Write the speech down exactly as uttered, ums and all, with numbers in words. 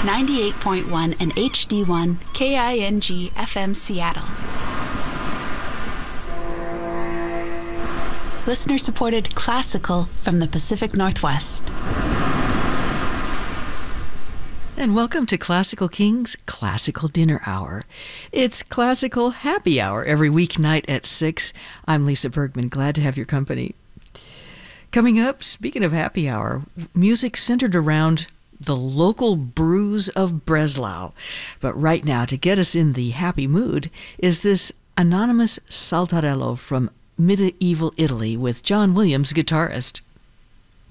ninety-eight point one and H D one K I N G F M Seattle. Listener-supported classical from the Pacific Northwest. And welcome to Classical King's Classical Dinner Hour. It's Classical Happy Hour every weeknight at six. I'm Lisa Bergman, glad to have your company. Coming up, speaking of happy hour, music centered around the local brews of Breslau. But right now, to get us in the happy mood, is this anonymous saltarello from medieval Italy with John Williams, guitarist.